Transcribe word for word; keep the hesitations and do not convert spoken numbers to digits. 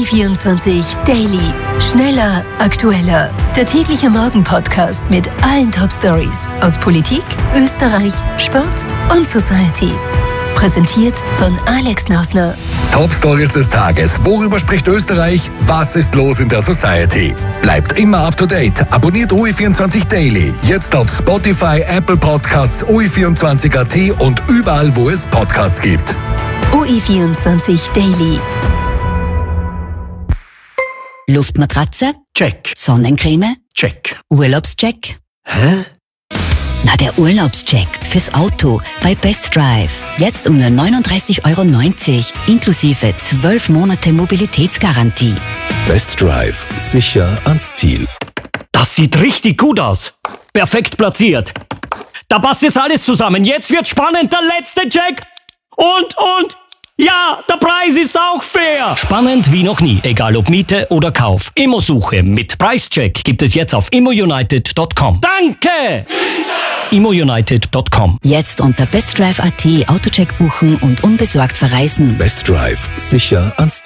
vierundzwanzig Daily. Schneller, aktueller. Der tägliche Morgen-Podcast mit allen Top-Stories aus Politik, Österreich, Sport und Society. Präsentiert von Alex Nausner. Top-Stories des Tages. Worüber spricht Österreich? Was ist los in der Society? Bleibt immer up to date. Abonniert O E vierundzwanzig Daily. Jetzt auf Spotify, Apple Podcasts, O E vierundzwanzig Punkt A T und überall, wo es Podcasts gibt. O E vierundzwanzig Daily. Luftmatratze? Check. Sonnencreme? Check. Urlaubscheck? Hä? Na, der Urlaubscheck fürs Auto bei Best Drive. Jetzt um nur neununddreißig Euro neunzig, inklusive zwölf Monate Mobilitätsgarantie. Best Drive. Sicher ans Ziel. Das sieht richtig gut aus. Perfekt platziert. Da passt jetzt alles zusammen. Jetzt wird spannend. Der letzte Check. Und, und... Ja, der Preis ist auch fair. Spannend wie noch nie, egal ob Miete oder Kauf. Immo-Suche mit Preischeck gibt es jetzt auf immo united punkt com. Danke! immo united punkt com. Jetzt unter bestdrive punkt A T Autocheck buchen und unbesorgt verreisen. Best Drive. Sicher ans Ziel.